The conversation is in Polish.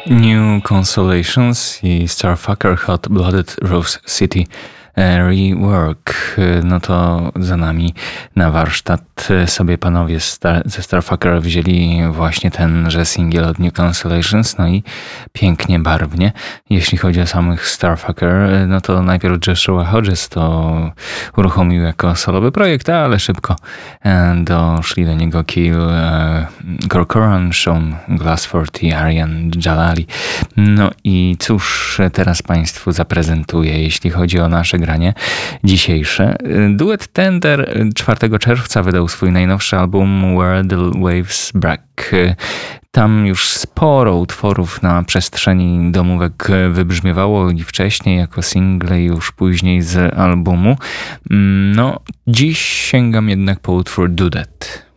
New Consolations i Starfucker Hot Blooded Rose City Rework. No to za nami na warsztat sobie panowie ze Starfucker wzięli właśnie tenże singiel od New Consolations, no i pięknie, barwnie. Jeśli chodzi o samych Starfucker, no to najpierw Joshua Hodges to uruchomił jako solowy projekt, ale szybko doszli do niego Kill Corcoran, Sean Glassford i Arian Jalali. No i cóż teraz Państwu zaprezentuję, jeśli chodzi o nasze granie dzisiejsze. Duet Tender 4 czerwca wydał swój najnowszy album Where the Waves Break. Tam już sporo utworów na przestrzeni domówek wybrzmiewało i wcześniej jako single i już później z albumu. No, dziś sięgam jednak po utwór Do That.